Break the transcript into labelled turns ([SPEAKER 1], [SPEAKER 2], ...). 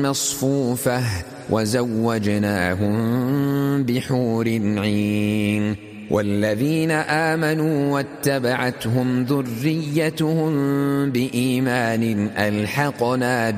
[SPEAKER 1] مصفوفة وزوجناهم بحور عين والذين آمنوا واتبعتهم ذريتهم بإيمان ألحقنا